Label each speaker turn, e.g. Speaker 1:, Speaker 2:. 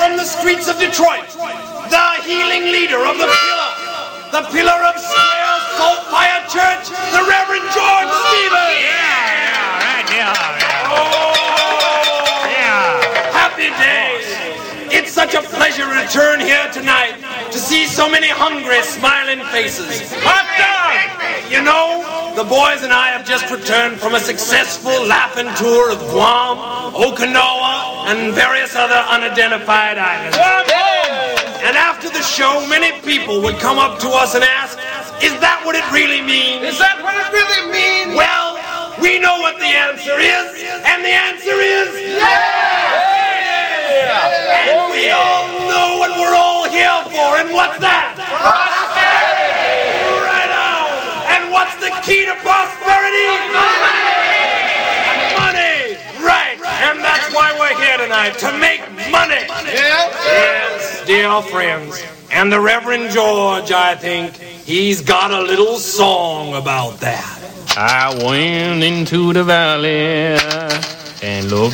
Speaker 1: from the streets of Detroit, the healing leader of the pillar of Square Salt Fire Church, the Reverend George Stevens. Happy days. It's such a pleasure to return here tonight to see so many hungry, smiling faces. Hot dog! You know, the boys and I have just returned from a successful laughing tour of Guam, Okinawa, and various other unidentified islands. And after the show, many people would come up to us and ask, is that what it really means?
Speaker 2: Is that what it really means?
Speaker 1: Well, we know what the answer is, and the answer is and we all know what we're all here for, and what's that? Right on. And what's the key to prosperity? Money. Right. And that's why we're here tonight, to make money. Yes, dear friends. And the Reverend George, I think, he's got a little song about that.
Speaker 3: I went into the valley and looked